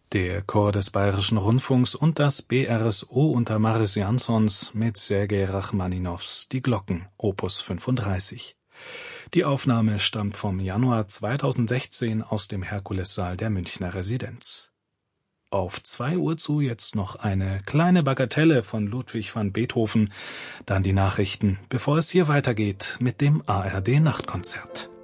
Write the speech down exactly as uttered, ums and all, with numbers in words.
Der Chor des Bayerischen Rundfunks und das B R S O unter Maris Jansons mit Sergei Rachmaninows Die Glocken, Opus fünfunddreißig. Die Aufnahme stammt vom Januar zweitausendsechzehn aus dem Herkulessaal der Münchner Residenz. Auf zwei Uhr zu jetzt noch eine kleine Bagatelle von Ludwig van Beethoven, dann die Nachrichten, bevor es hier weitergeht mit dem A R D Nachtkonzert.